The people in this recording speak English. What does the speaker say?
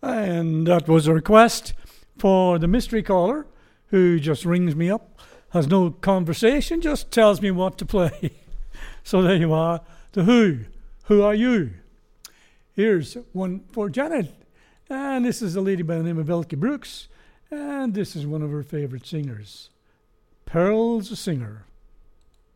And that was a request for the mystery caller who just rings me up, has no conversation, just tells me what to play. So there you are. The Who. Who are you? Here's one for Janet. And this is a lady by the name of Elke Brooks. And this is one of her favorite singers, Pearl's a Singer.